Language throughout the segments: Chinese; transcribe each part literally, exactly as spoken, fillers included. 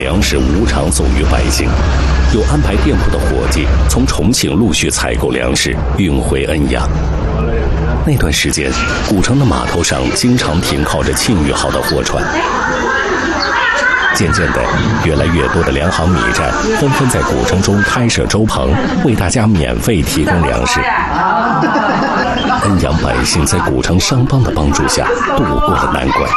粮食无偿送予百姓，又安排店铺的伙计从重庆陆续采购粮食运回恩阳。那段时间，古城的码头上经常停靠着庆玉号的货船。渐渐的，越来越多的粮行米站纷纷在古城中开设粥棚，为大家免费提供粮食。恩阳百姓在古城商帮的帮助下度过了难关。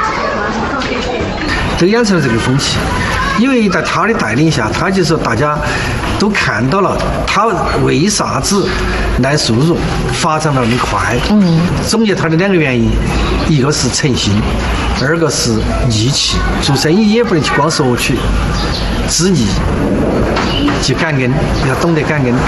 这个养成了这个风气，因为在他的带领下，他就说大家都看到了他为啥子来速融发展的那么快。嗯，总结他的两个原因，一个是诚信，二个是义气。做生意也不能去光索取，知义，去感恩，要懂得感恩。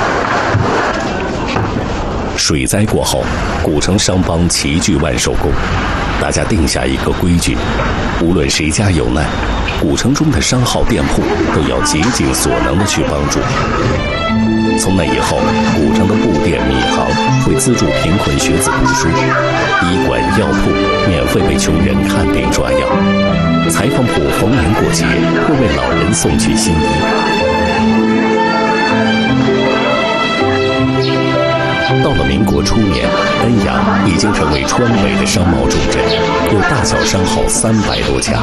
水灾过后，古城商帮齐聚万寿宫，大家定下一个规矩：无论谁家有难，古城中的商号店铺都要竭尽所能的去帮助。从那以后，古城的布店、米行会资助贫困学子读书，医馆、药铺免费为穷人看病抓药，裁缝铺逢年过节会为老人送去新衣。到了民国初年，恩阳已经成为川北的商贸重镇，有大小商号三百多家。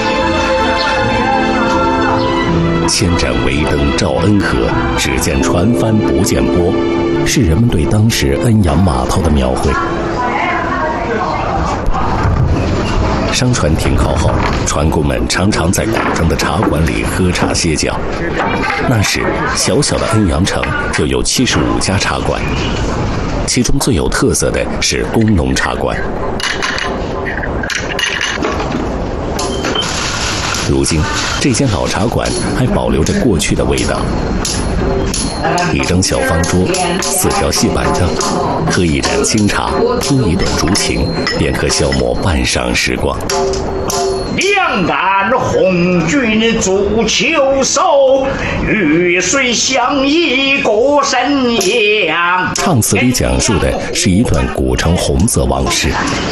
千盏围灯照恩河，只见船帆不见波，是人们对当时恩阳码头的描绘。商船停靠后，船工们常常在古城的茶馆里喝茶歇脚。那时，小小的恩阳城就有七十五家茶馆，其中最有特色的是工农茶馆。如今，这间老茶馆还保留着过去的味道。一张小方桌，四条细板凳，喝一盏清茶，听一段竹琴，便可消磨半晌时光。 两岸红军足球手，与水相依过生阳。 唱词里讲述的是一段古城红色往事。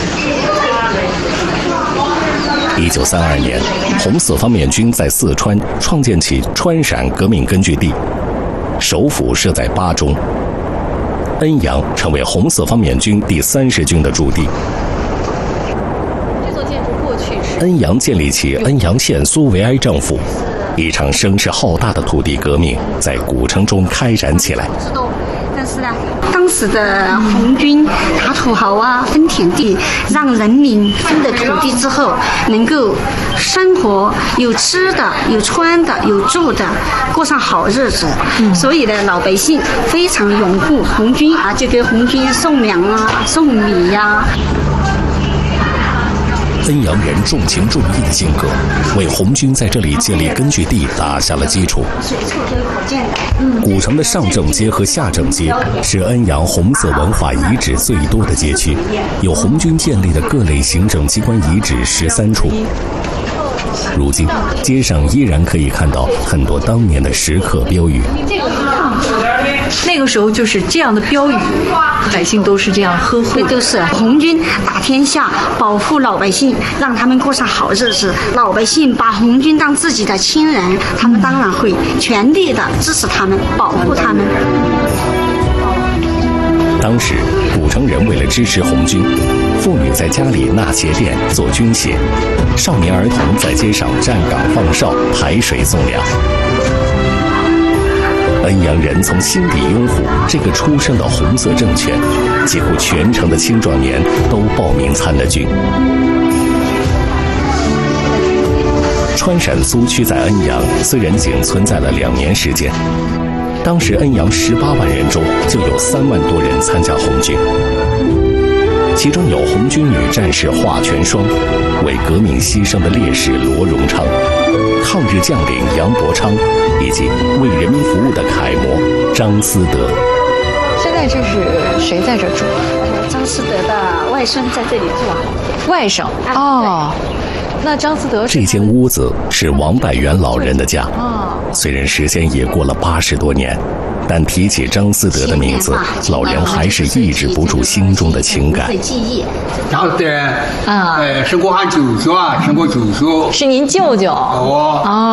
一九三二年，红四方面军在四川创建起川陕革命根据地，首府设在巴中，恩阳成为红四方面军第三十军的驻地。 这座建筑过去是恩阳建立起恩阳县苏维埃政府，一场声势浩大的土地革命在古城中开展起来。 但是呢，当时的红军打土豪啊，分田地，让人民分了土地之后，能够生活有吃的、有穿的、有住的，过上好日子。嗯、所以呢，老百姓非常拥护红军啊，就给红军送粮啊、送米呀、啊。 恩阳人重情重义的性格，为红军在这里建立根据地打下了基础。古城的上正街和下正街是恩阳红色文化遗址最多的街区，有红军建立的各类行政机关遗址十三处。如今，街上依然可以看到很多当年的石刻标语。 那个时候就是这样的标语，百姓都是这样呵护。 都是红军打天下，保护老百姓，让他们过上好日子。老百姓把红军当自己的亲人，他们当然会全力的支持他们，保护他们。 当时，古城人为了支持红军，妇女在家里纳鞋垫做军鞋，少年儿童在街上站岗放哨、排水送粮。恩阳人从心底拥护这个出生的红色政权，几乎全城的青壮年都报名参了军。川陕苏区在恩阳虽然仅存在了两年时间，当时恩阳十八万人中就有三万多人参加红军，其中有红军女战士华全双，为革命牺牲的烈士罗荣昌，抗日将领杨伯昌，以及为人民服务的楷模张思德。 现在这是谁在这住？ 张思德的外甥在这里住啊。 外甥哦。那张思德这间屋子是王百元老人的家。哦。虽然时间也过了八十多年， 但提起张思德的名字，老人还是抑制不住心中的情感。 张思德，啊，呃，是我俺舅舅啊，是我舅舅， 是您舅舅。 哦。 哦。